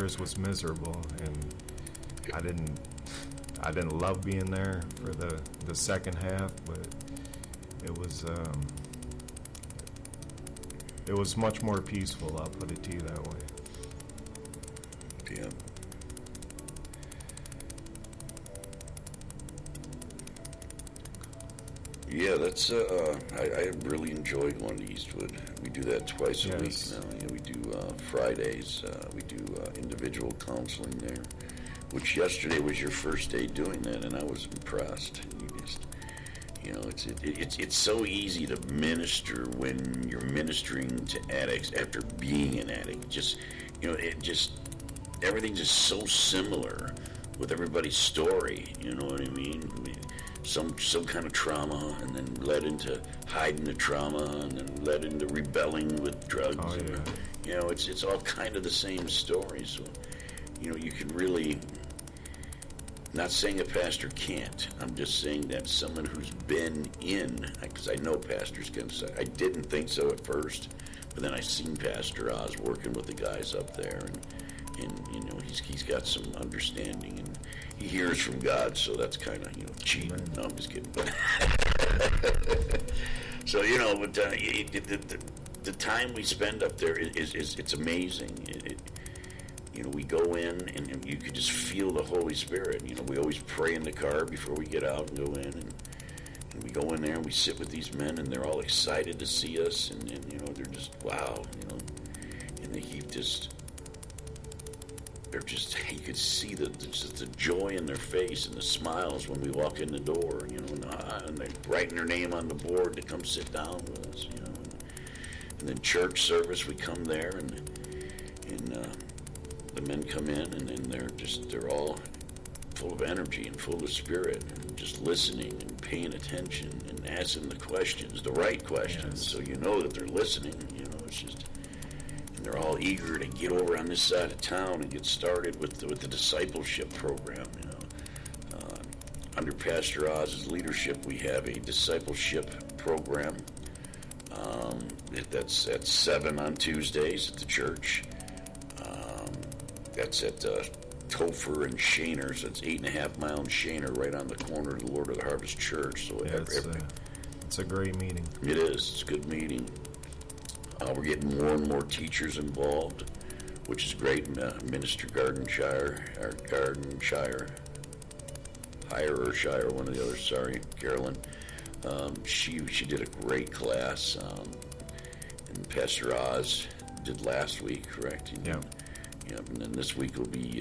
years was miserable, and I didn't love being there for the second half, but it was much more peaceful. I'll put it to you that way. Yeah. Yeah, that's I really enjoy going to Eastwood. We do that twice a week now. Yeah, we do Fridays. We do individual counseling there, which yesterday was your first day doing that, and I was impressed. It's so easy to minister when you're ministering to addicts after being an addict. Everything's just so similar with everybody's story. You know what I mean? Some kind of trauma, and then led into hiding the trauma, and then led into rebelling with drugs. Oh, yeah. And, it's all kind of the same story. So, you can really, not saying a pastor can't. I'm just saying that someone who's been in, because I know pastors can say, I didn't think so at first, but then I seen Pastor Oz working with the guys up there, and he's got some understanding, and he hears from God, so that's kind of cheating. No, I'm just kidding. So but the time we spend up there is it's amazing. We go in and you could just feel the Holy Spirit. We always pray in the car before we get out and go in, and we go in there and we sit with these men, and they're all excited to see us, and they're just wow, and they keep just. You could see the joy in their face and the smiles when we walk in the door, and they're writing their name on the board to come sit down with us, And then church service, we come there, and the men come in, and then they're all full of energy and full of spirit, and just listening and paying attention and asking the questions, the right questions, yes. So that they're listening. It's just. They're all eager to get over on this side of town and get started with the discipleship program. Under Pastor Oz's leadership, we have a discipleship program. That's at 7 on Tuesdays at the church. That's at Topher and Shaner, so it's 8.5 Mile and Shaner, right on the corner of the Lord of the Harvest Church. So it's a great meeting. It is. It's a good meeting. We're getting more and more teachers involved, which is great. Minister Gardenshire, Shire, one of the others. Sorry, Carolyn. She did a great class, and Pastor Oz did last week, correct? Yeah. Yeah. And then this week will be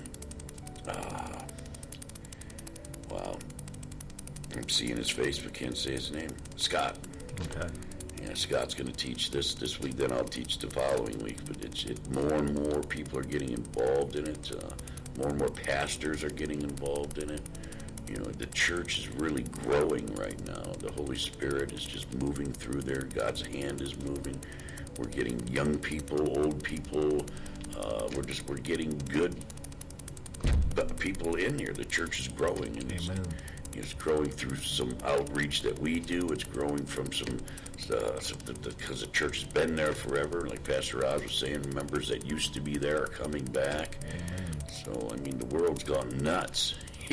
wow. I'm seeing his face, but can't say his name. Scott. Okay. Yeah, Scott's going to teach this week, then I'll teach the following week. But more and more people are getting involved in it. More and more pastors are getting involved in it. The church is really growing right now. The Holy Spirit is just moving through there. God's hand is moving. We're getting young people, old people. We're getting good people in here. The church is growing, and Amen. It's growing through some outreach that we do. It's growing from because the church has been there forever. Like Pastor Oz was saying, members that used to be there are coming back. Amen. So, the world's gone nuts.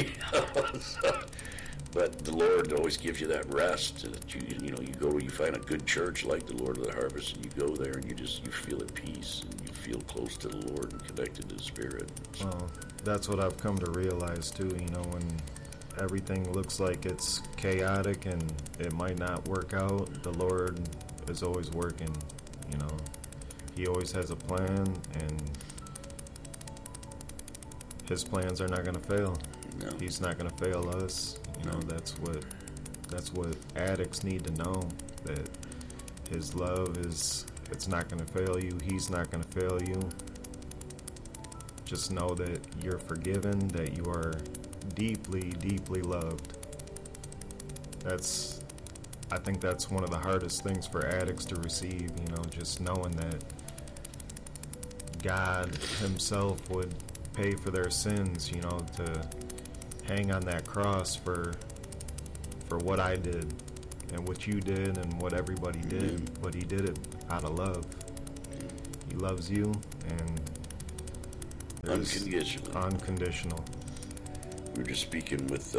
But the Lord always gives you that rest. That you go, you find a good church like the Lord of the Harvest, and you go there, and you feel at peace, and you feel close to the Lord and connected to the Spirit. So, well, that's what I've come to realize too. When everything looks like it's chaotic and it might not work out, the Lord is always working. He always has a plan, and his plans are not going to fail. No. He's not going to fail us. That's what addicts need to know, that his love it's not going to fail you. He's not going to fail you. Just know that you're forgiven, that you are deeply, deeply loved. I think that's one of the hardest things for addicts to receive, just knowing that God himself would pay for their sins, to hang on that cross for what I did and what you did and what everybody did, but he did it out of love. He loves you, and There's Unconditionally. Unconditional. We were just speaking with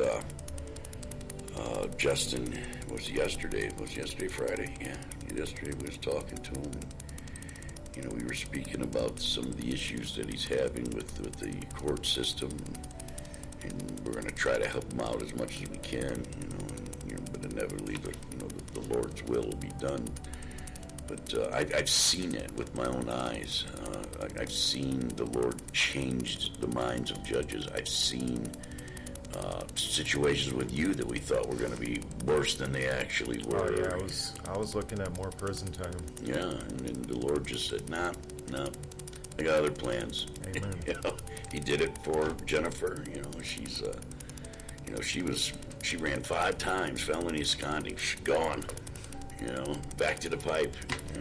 Justin. It was yesterday. It was yesterday, Friday. Yeah, yesterday we was talking to him. And, we were speaking about some of the issues that he's having with the court system, and we're going to try to help him out as much as we can. But inevitably, the Lord's will be done. But I've seen it with my own eyes. I've seen the Lord change the minds of judges. I've seen situations with you that we thought were going to be worse than they actually were. Oh yeah, I was looking at more prison time. Yeah, and then the Lord just said, "Nah, I got other plans." Amen. He did it for Jennifer. She's she ran 5 times, felony absconding, gone. Back to the pipe.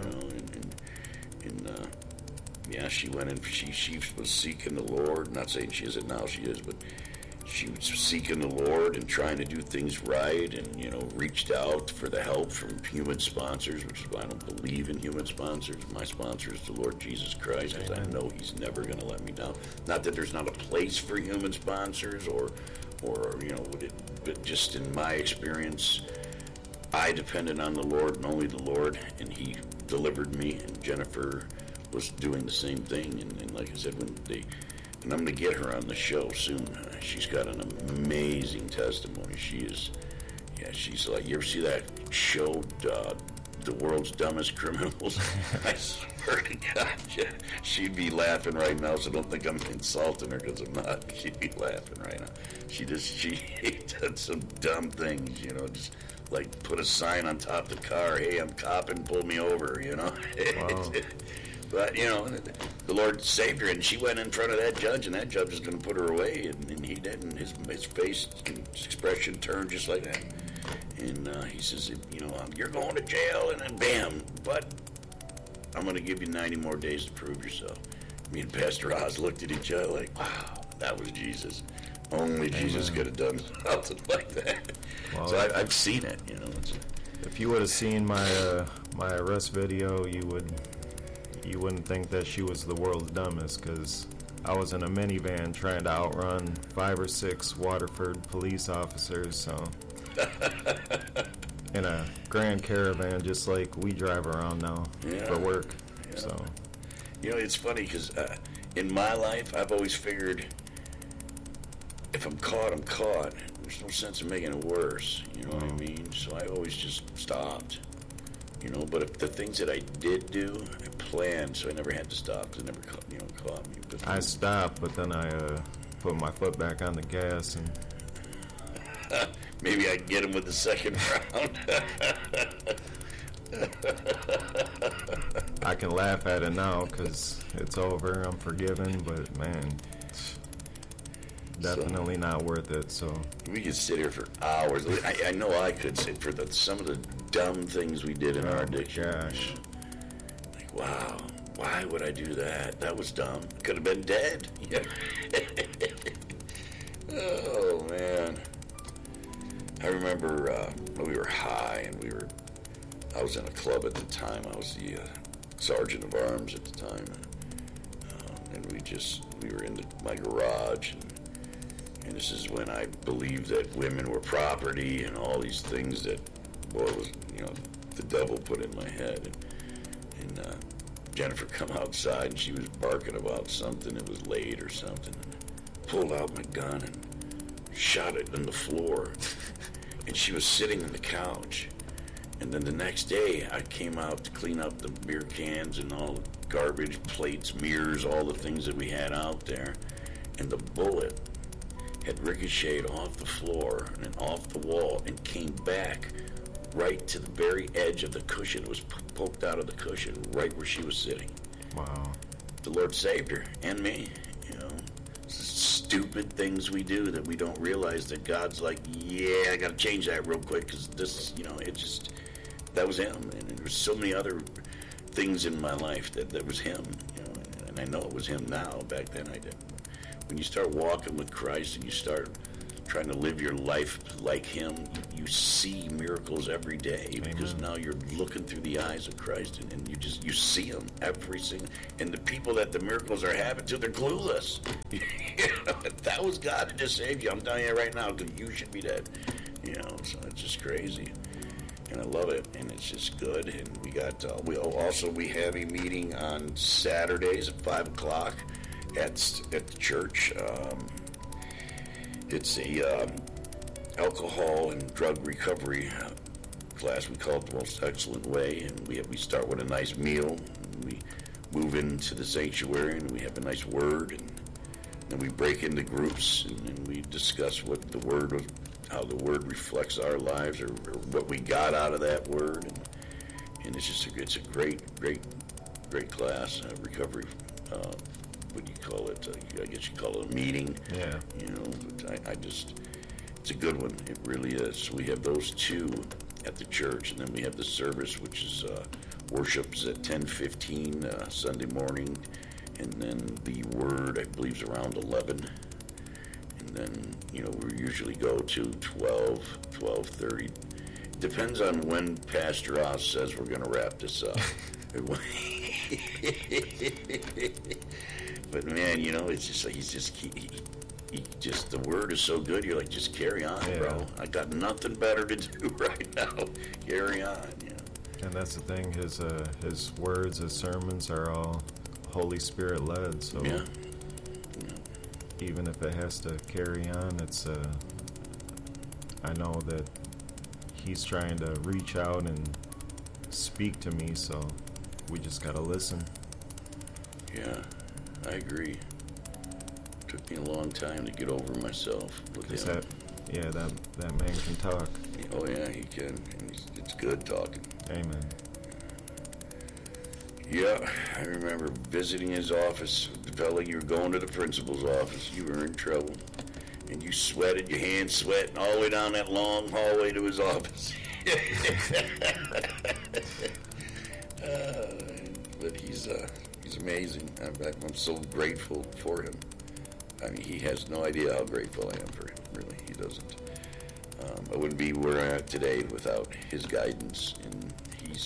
She went and she was seeking the Lord. Not saying she isn't now, she is, but she was seeking the Lord and trying to do things right, and reached out for the help from human sponsors, which is why I don't believe in human sponsors. My sponsor is the Lord Jesus Christ, because I know He's never going to let me down. Not that there's not a place for human sponsors, or but just in my experience, I depended on the Lord and only the Lord, and He delivered me. And Jennifer was doing the same thing, and like I said, and I'm going to get her on the show soon. She's got an amazing testimony. She's like, you ever see that show, The World's Dumbest Criminals? I swear to God, she'd be laughing right now, so don't think I'm insulting her, because I'm not. She'd be laughing right now. She did some dumb things, just like put a sign on top of the car, "Hey, I'm copping, pull me over," Wow. But, the Lord saved her, and she went in front of that judge, and that judge was going to put her away, and he didn't. His face, his expression turned just like that. And he says, "You're going to jail," and then bam, but I'm going to give you 90 more days to prove yourself. Me and Pastor Oz looked at each other like, wow, that was Jesus. Only Jesus could have done something like that. Well, so I've seen it, If you would have seen my arrest video, you wouldn't think that she was the world's dumbest, because I was in a minivan trying to outrun 5 or 6 Waterford police officers, so in a Grand Caravan, just like we drive around now for work. Yeah. So it's funny, because in my life, I've always figured if I'm caught, I'm caught. There's no sense in making it worse. You know what I mean? So I always just stopped. But if the things that I did do, I planned, so I never had to stop. They never caught me. But I stopped, but then I put my foot back on the gas, and maybe I can get him with the second round. I can laugh at it now because it's over. I'm forgiven, but man, definitely not worth it. So we could sit here for hours. I know I could sit for some of the dumb things we did in our addiction. Gosh. Like, wow, why would I do that? That was dumb. Could have been dead. Yeah. Oh man, I remember we were high, and I was in a club at the time. I was the sergeant of arms at the time, and we were in my garage, and this is when I believed that women were property and all these things that, boy, was the devil put in my head. And Jennifer come outside, and she was barking about something. It was late or something. And I pulled out my gun and shot it in the floor. And she was sitting on the couch. And then the next day, I came out to clean up the beer cans and all the garbage, plates, mirrors, all the things that we had out there. And the bullet had ricocheted off the floor and then off the wall and came back right to the very edge of the cushion. It was poked out of the cushion right where she was sitting. Wow. The Lord saved her and me. Stupid things we do that we don't realize that God's like, yeah, I got to change that real quick, because this, that was Him. And there's so many other things in my life that was Him, and I know it was Him now. Back then I didn't. When you start walking with Christ and you start trying to live your life like Him, you see miracles every day because now you're looking through the eyes of Christ, and you see Him every single. And the people that the miracles are happening to, they're clueless. You know, if that was God to just save you, I'm telling you right now, because you should be dead. You know, so it's just crazy, and I love it, and it's just good. And we got we have a meeting on Saturdays at 5:00 at the church. It's a alcohol and drug recovery class. We call it The Most Excellent Way, and we start with a nice meal. We move into the sanctuary, and we have a nice word, and then we break into groups, and we discuss what the word, how the word reflects our lives, or what we got out of that word, and it's a great class, recovery. What do you call it? I guess you call it a meeting. Yeah. You know, but it's a good one. It really is. We have those two at the church, and then we have the service, which is worships at 10:15 Sunday morning, and then the word, I believe, is around 11. And then, you know, we usually go to 12:30. Depends on when Pastor Oz says we're going to wrap this up. But man, you know, it's just like he just the word is so good. You're like, just carry on, bro. I got nothing better to do right now. Carry on, you know. And that's the thing. His words, his sermons are all Holy Spirit led. So even if it has to carry on, it's I know that he's trying to reach out and speak to me. So we just gotta listen. Yeah. I agree. Took me a long time to get over myself. Because that man can talk. Oh yeah, he can. And it's good talking. Amen. Yeah, I remember visiting his office. Felt like you were going to the principal's office. You were in trouble. And you sweated, your hands sweating all the way down that long hallway to his office. But he's amazing. I'm so grateful for him. I mean, he has no idea how grateful I am for him. Really, he doesn't. I wouldn't be where I'm at today without his guidance. And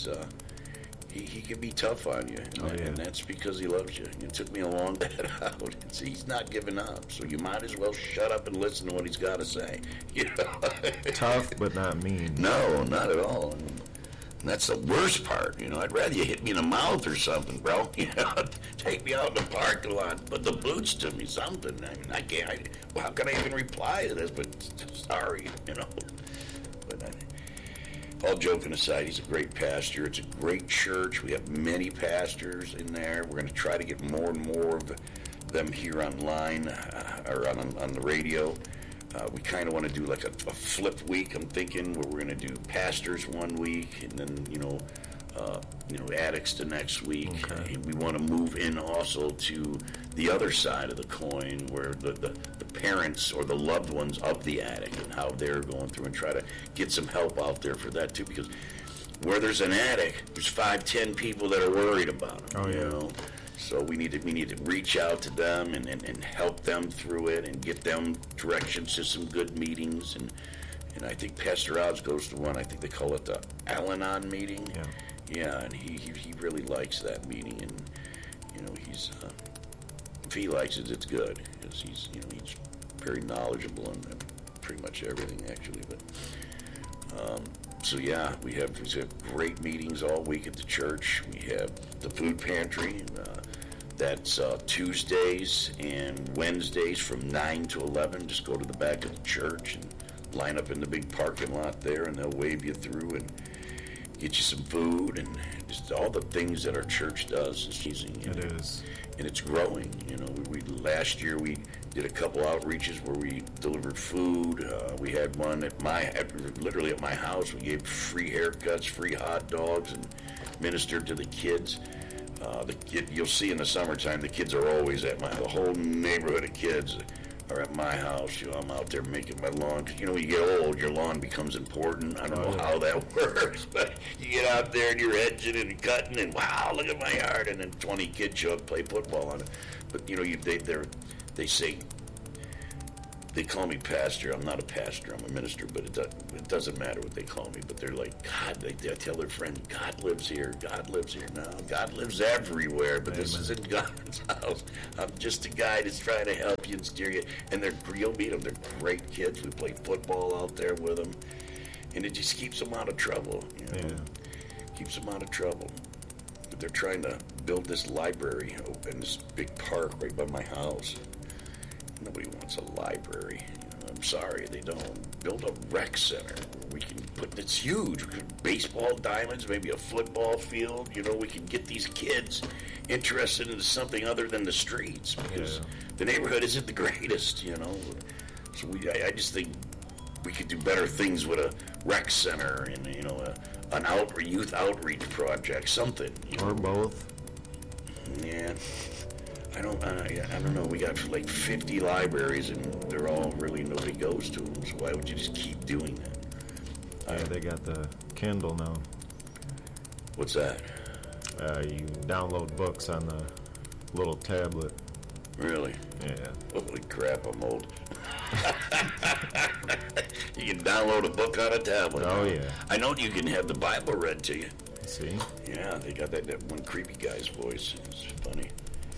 he can be tough on you, and that's because he loves you. It took me a long time to get out. He's not giving up, so you might as well shut up and listen to what he's got to say. You know, tough but not mean. No, not at all. And that's the worst part, you know. I'd rather you hit me in the mouth or something, bro. You know, take me out in the parking lot, put the boots to me, something. I mean, I can't. How can I even reply to this? But sorry, you know. But all joking aside, he's a great pastor. It's a great church. We have many pastors in there. We're going to try to get more and more of them here online or on the radio. We kind of want to do like a flip week, I'm thinking, where we're going to do pastors one week and then, addicts the next week. Okay. And we want to move in also to the other side of the coin where the parents or the loved ones of the addict and how they're going through, and try to get some help out there for that too, because where there's an addict, there's 5-10 people that are worried about him. Oh, yeah. You know? So we need to reach out to them and help them through it and get them directions to some good meetings. And I think Pastor Oz goes to one, I think they call it the Al-Anon meeting. Yeah. Yeah, and he really likes that meeting. And, you know, he's, if he likes it, it's good. Because he's very knowledgeable in pretty much everything, actually. But, so yeah, we have great meetings all week at the church. We have the food pantry. That's Tuesdays and Wednesdays from 9 to 11. Just go to the back of the church and line up in the big parking lot there, and they'll wave you through and get you some food and just all the things that our church does. It's amazing. It is. And it's growing. You know, last year we did a couple outreaches where we delivered food. We had one literally at my house. We gave free haircuts, free hot dogs, and ministered to the kids. You'll see in the summertime, the kids are always the whole neighborhood of kids are at my house. You know, I'm out there making my lawn. Because, when you get old, your lawn becomes important. I don't know how that works, but you get out there and you're edging and cutting, and wow, look at my yard. And then 20 kids show up, play football on it. But, they say They call me pastor. I'm not a pastor. I'm a minister, but it doesn't matter what they call me. But they're like, God, they tell their friend, God lives here. God lives here. No, God lives everywhere, but this isn't God's house. I'm just a guy that's trying to help you and steer you. And you'll meet them. They're great kids. We play football out there with them. And it just keeps them out of trouble. You know? Keeps them out of trouble. But they're trying to build this library in this big park right by my house. Nobody wants a library. I'm sorry, they don't. Build a rec center. We can it's huge. Baseball diamonds, maybe a football field. We can get these kids interested in something other than the streets because the neighborhood isn't the greatest, So I just think we could do better things with a rec center and, an youth outreach project, something. Or both. Yeah. I don't know. We got like 50 libraries, and they're all really, nobody goes to them. So why would you just keep doing that? Yeah, they got the Kindle now. What's that? You download books on the little tablet. Really? Yeah. Holy crap, I'm old. You can download a book on a tablet. Oh, yeah. I know you can have the Bible read to you. See? Yeah, they got that one creepy guy's voice. It's funny.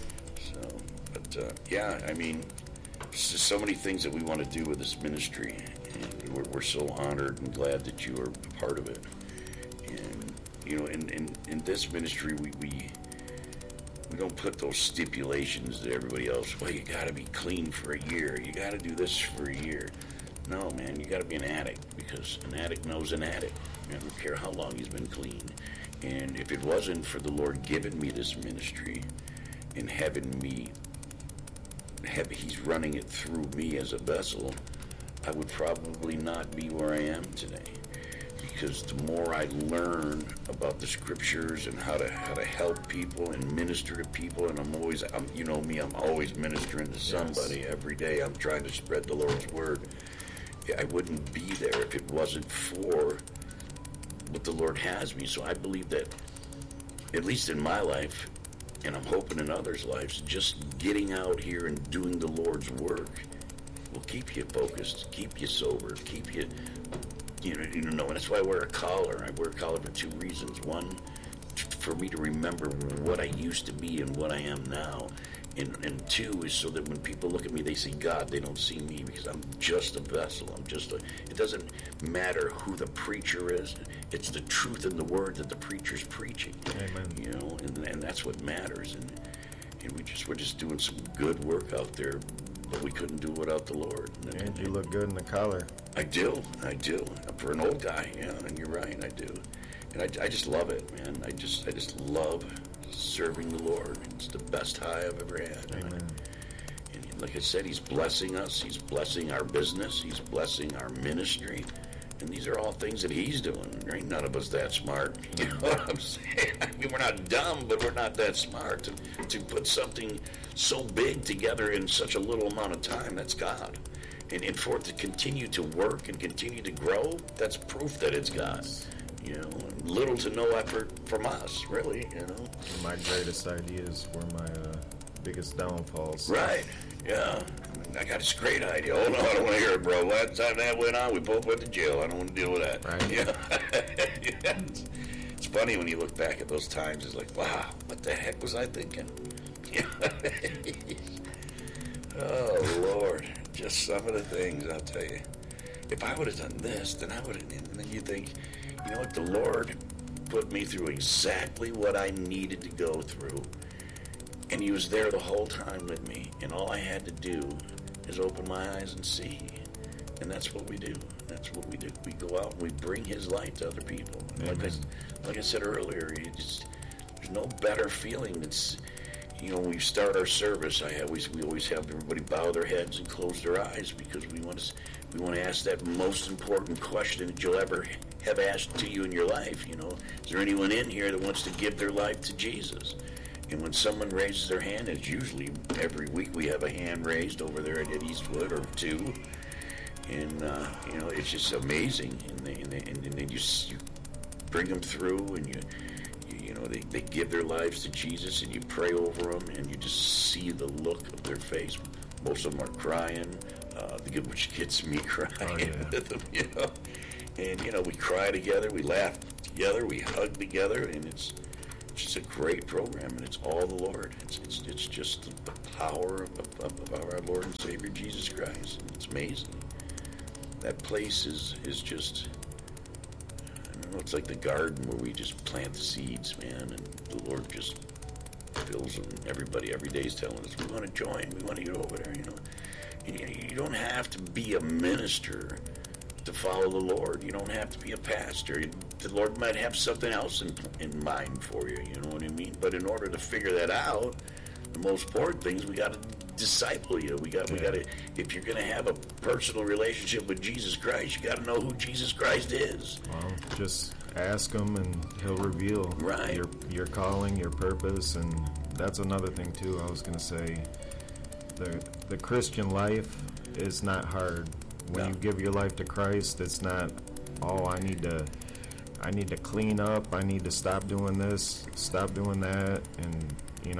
There's just so many things that we want to do with this ministry, and we're so honored and glad that you are a part of it. And in this ministry, we don't put those stipulations that everybody else. Well, you got to be clean for a year. You got to do this for a year. No, man, you got to be an addict because an addict knows an addict. I don't care how long he's been clean. And if it wasn't for the Lord giving me this ministry and he's running it through me as a vessel, I would probably not be where I am today. Because the more I learn about the scriptures and how to help people and minister to people, and I'm always ministering to somebody every day. I'm trying to spread the Lord's word. I wouldn't be there if it wasn't for what the Lord has me. So I believe that, at least in my life, and I'm hoping in others' lives, just getting out here and doing the Lord's work will keep you focused, keep you sober, keep you, and that's why I wear a collar. I wear a collar for two reasons. One, for me to remember what I used to be and what I am now. And two is so that when people look at me, they see God. They don't see me because I'm just a vessel. It doesn't matter who the preacher is. It's the truth in the word that the preacher's preaching. Amen. And that's what matters. And we're just doing some good work out there, but we couldn't do it without the Lord. And you look good in the collar. I do. For an old guy, yeah, and you're right, I do. And I just love it, man. I just love serving the Lord. It's the best high I've ever had. Amen. And like I said, he's blessing us. He's blessing our business. He's blessing our ministry. And these are all things that he's doing. There ain't none of us that smart. You know what I'm saying? I mean, we're not dumb, but we're not that smart. To put something so big together in such a little amount of time, that's God. And for it to continue to work and continue to grow, that's proof that it's God. Little to no effort from us, really, My greatest ideas were my biggest downfalls. Right, yeah. I got this great idea. Oh, no, I don't want to hear it, bro. Last time that went on, we both went to jail. I don't want to deal with that. Right. Yeah. It's funny when you look back at those times. It's like, wow, what the heck was I thinking? Oh, Lord. Just some of the things, I'll tell you. If I would have done this, then I would have... And then you think, you know what? The Lord put me through exactly what I needed to go through. And he was there the whole time with me. And all I had to do is open my eyes and see. And that's what we do. That's what we do. We go out and we bring his light to other people. Like I said earlier, there's no better feeling. It's, when we start our service, we always have everybody bow their heads and close their eyes because we want to ask that most important question that you'll ever have asked to you in your life. Is there anyone in here that wants to give their life to Jesus? And when someone raises their hand, it's usually every week we have a hand raised over there at Eastwood or two. And, it's just amazing. And then you bring them through and they give their lives to Jesus and you pray over them and you just see the look of their face. Most of them are crying. which gets me crying yeah. with them, And, we cry together, we laugh together, we hug together, and it's just a great program, and it's all the Lord. It's just the power of our Lord and Savior, Jesus Christ. It's amazing. That place is just, I don't know, it's like the garden where we just plant the seeds, man, and the Lord just fills them. Everybody every day is telling us, we want to join, we want to get over there, You don't have to be a minister to follow the Lord. You don't have to be a pastor. The Lord might have something else in mind for you, you know what I mean? But in order to figure that out, the most important thing is we got to disciple you. We got to, if you're going to have a personal relationship with Jesus Christ, you got to know who Jesus Christ is. Well, just ask him and he'll reveal your calling, your purpose, and that's another thing too. I was going to say, the Christian life is not hard. When you give your life to Christ, it's not, I need to clean up, I need to stop doing this, stop doing that, and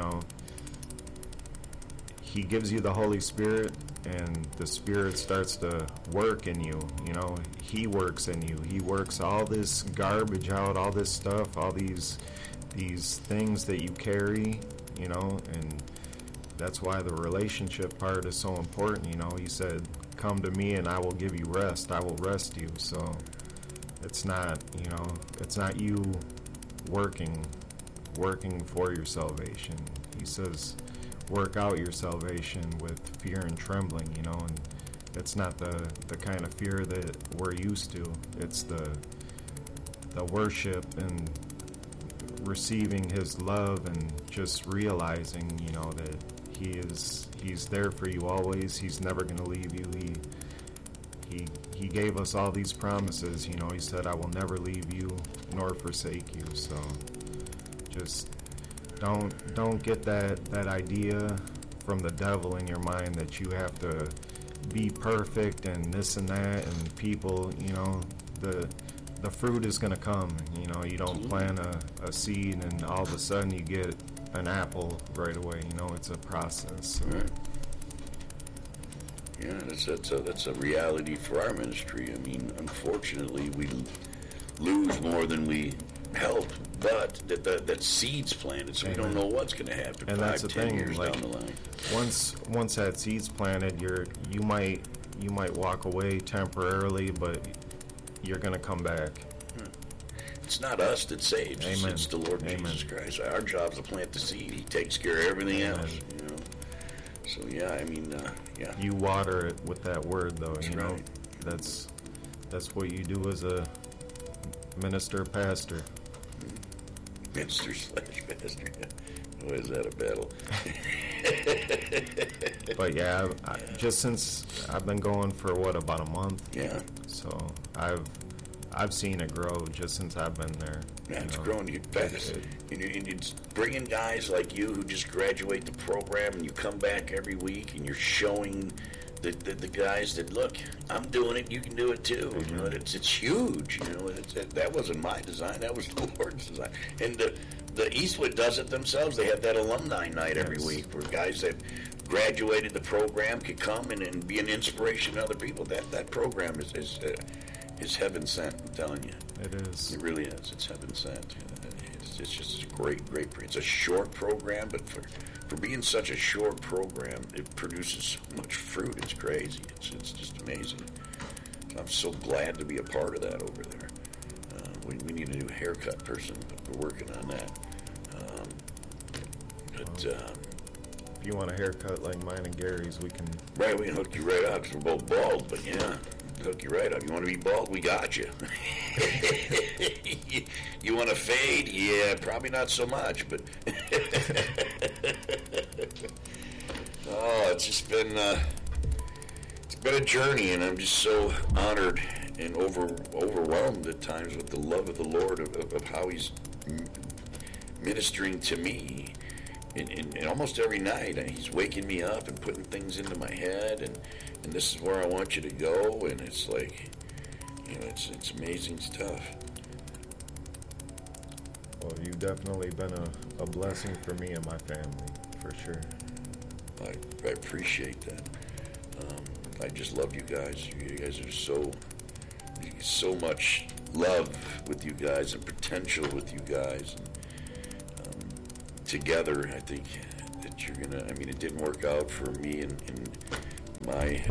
he gives you the Holy Spirit, and the Spirit starts to work in you. He works in you. He works all this garbage out, all this stuff, all these things that you carry, and that's why the relationship part is so important. He said, come to me and I will give you rest. I will rest you. So it's not you working for your salvation. He says, work out your salvation with fear and trembling, and it's not the kind of fear that we're used to. It's the worship and receiving his love and just realizing, that he's there for you always. He's never going to leave you. He gave us all these promises. He said, I will never leave you nor forsake you. So just don't get that idea from the devil in your mind that you have to be perfect and this and that, and people, the fruit is going to come. You don't plant a seed and all of a sudden you get an apple right away. It's a process. So. Right. Yeah, that's a reality for our ministry. I mean, unfortunately, we lose more than we help, but that seed's planted, so we don't know what's going to happen and 5-10 years down the line. Once that seed's planted, you might walk away temporarily, but you're going to come back. It's not us that saves. Amen. It's the Lord Jesus Christ. Our job's to plant the seed. He takes care of everything else. So yeah. You water it with that word, though. That's right. That's what you do as a minister, pastor. Minister/pastor. Boy, is that a battle? But yeah, just since I've been going for about a month. Yeah. So I've seen it grow just since I've been there. Yeah, it's growing fast. And it's bringing guys like you who just graduate the program, and you come back every week, and you're showing the guys that, look, I'm doing it, you can do it too. Mm-hmm. It's huge. That wasn't my design. That was the Lord's design. And the Eastwood does it themselves. They have that alumni night every week where guys that graduated the program can come and be an inspiration to other people. That program is heaven sent, I'm telling you. It is. It really is. It's heaven sent. It's just a great. It's a short program, but for being such a short program, it produces so much fruit. It's crazy. It's just amazing. I'm so glad to be a part of that over there. We need a new haircut person. We're working on that. If you want a haircut like mine and Gary's, we can. Right, we can hook you right up because we're both bald. But yeah. Hook you right up. You want to be bald? We got you. You want to fade? Yeah, probably not so much, but it's just been a journey, and I'm just so honored and overwhelmed at times with the love of the Lord of how He's ministering to me. And almost every night, He's waking me up and putting things into my head, and this is where I want you to go, and it's like, it's amazing stuff. Well, you've definitely been a blessing for me and my family, for sure. I appreciate that. I just love you guys. You guys are so much love with you guys and potential with you guys. And, together, I think that you're gonna. I mean, it didn't work out for me and my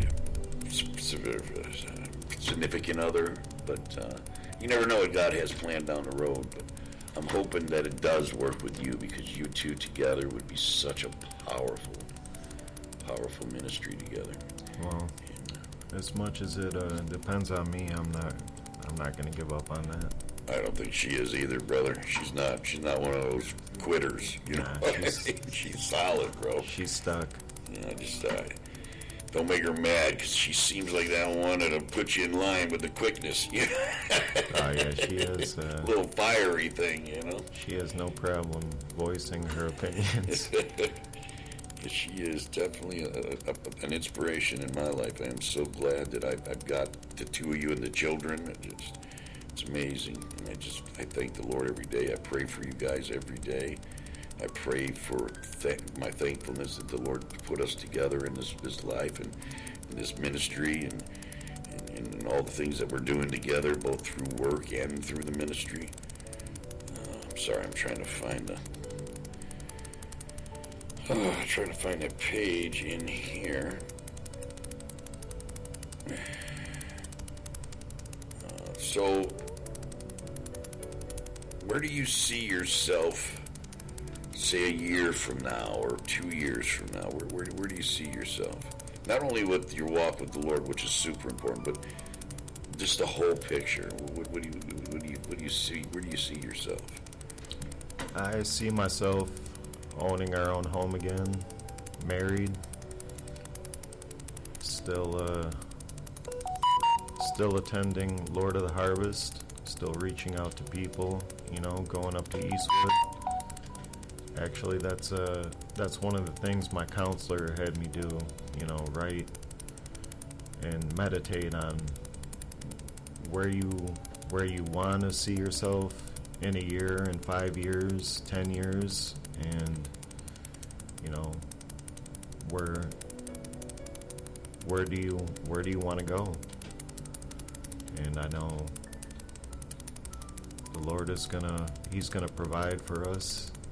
significant other, but you never know what God has planned down the road. But I'm hoping that it does work with you, because you two together would be such a powerful ministry together. Well, as much as it depends on me, I'm not going to give up on that. I don't think she is either, brother. She's not one of those quitters, you know. Nah, she's solid, bro. She's stuck. Yeah, just don't make her mad, because she seems like that one that'll put you in line with the quickness. Oh yeah, she is a little fiery thing, you know. She has no problem voicing her opinions. She is definitely an inspiration in my life. I am so glad that I've got the two of you and the children. It's amazing, and I thank the Lord every day. I pray for you guys every day. I pray for my thankfulness that the Lord put us together in this life and in this ministry and all the things that we're doing together, both through work and through the ministry. I'm sorry, I'm trying to find that page in here. So, where do you see yourself, say, a year from now or 2 years from now? Where do you see yourself? Not only with your walk with the Lord, which is super important, but just the whole picture. What do you see? Where do you see yourself? I see myself owning our own home again, married, still attending Lord of the Harvest, still reaching out to people, going up to Eastwood. Actually, that's one of the things my counselor had me do, write and meditate on where you want to see yourself in a year, in 5 years, 10 years, and where do you want to go? And I know the Lord he's gonna provide for us.